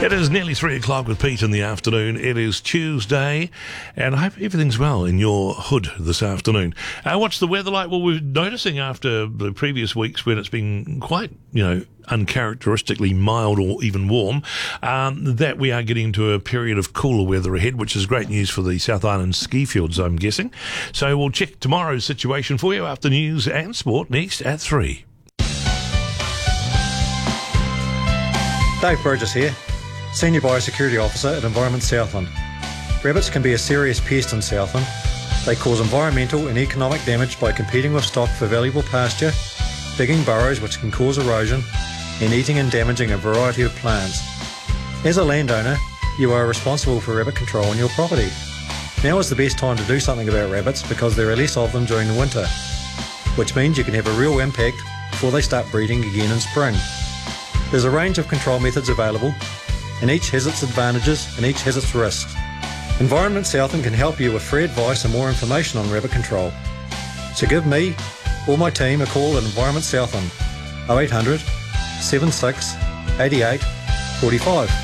It is nearly 3 o'clock with Pete in the afternoon. It is Tuesday, and I hope everything's well in your hood this afternoon. What's the weather like? Well, we're noticing after the previous weeks when it's been quite, uncharacteristically mild or even warm, that we are getting into a period of cooler weather ahead, which is great news for the South Island ski fields, I'm guessing. So we'll check tomorrow's situation for you after news and sport next at 3. Dave Burgess here, Senior Biosecurity Officer at Environment Southland. Rabbits can be a serious pest in Southland. They cause environmental and economic damage by competing with stock for valuable pasture, digging burrows which can cause erosion, and eating and damaging a variety of plants. As a landowner, you are responsible for rabbit control on your property. Now is the best time to do something about rabbits because there are less of them during the winter, which means you can have a real impact before they start breeding again in spring. There's a range of control methods available, and each has its advantages and each has its risks. Environment Southland can help you with free advice and more information on rabbit control. So give me or my team a call at Environment Southland, 0800 76 88 45.